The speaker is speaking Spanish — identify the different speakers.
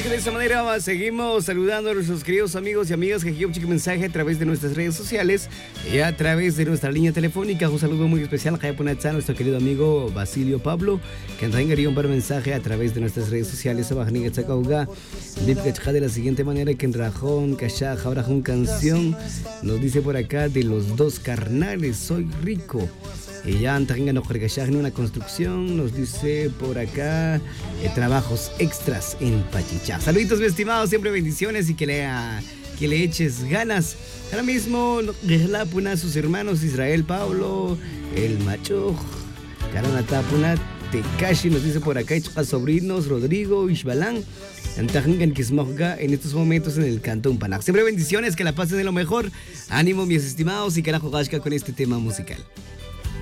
Speaker 1: que de esta manera seguimos saludando a nuestros queridos amigos y amigas que aquí un mensaje a través de nuestras redes sociales y a través de nuestra línea telefónica. Un saludo muy especial a nuestro querido amigo Basilio Pablo, que entrañaría un par de mensaje a través de nuestras redes sociales. De la siguiente manera, que en Rajón, Cachaj, ahora con canción, nos dice por acá de los dos carnales, soy rico. Y ya en una construcción, nos dice por acá trabajos extras en Pachichá. Saluditos, mi estimado, siempre bendiciones y que le eches ganas. Ahora mismo, Gehlapuna a sus hermanos Israel, Pablo, el Macho, Karanatapuna, Tekashi, nos dice por acá, sobrinos, Rodrigo, Ishbalán, en estos momentos en el Cantón Panac. Siempre bendiciones, que la pasen de lo mejor. Ánimo, mis estimados, y carajo, con este tema musical.